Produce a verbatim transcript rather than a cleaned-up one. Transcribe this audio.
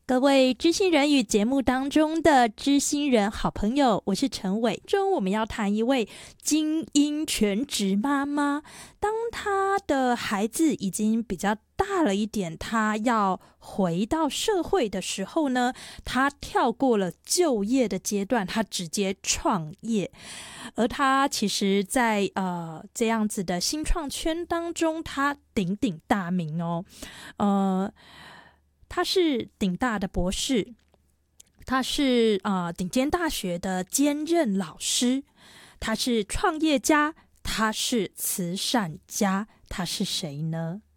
各位知心人语节目当中的知心人好朋友，我是陈伟。中我们要谈一位精英全职妈妈，当她的孩子已经比较大了一点，她要回到社会的时候呢，她跳过了就业的阶段，她直接创业。而她其实在呃这样子的新创圈当中，她鼎鼎大名哦，呃。他是顶大的博士，他是呃顶尖大学的兼任老师，他是创业家，他是慈善家，他是谁呢？